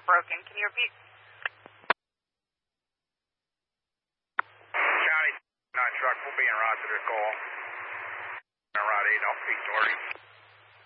broken. Can you repeat? County 9 truck, we'll be en route to the call. En route 8 off Victoria.